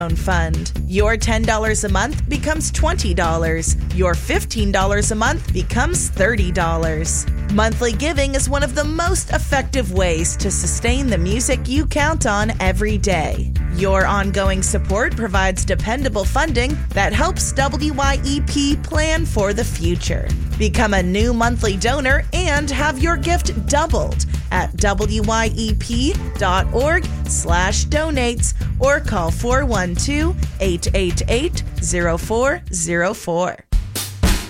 Fund. Your $10 a month becomes $20. Your $15 a month becomes $30. Monthly giving is one of the most effective ways to sustain the music you count on every day. Your ongoing support provides dependable funding that helps WYEP plan for the future. Become a new monthly donor and have your gift doubled at wyep.org/donates or call 412-888-0404.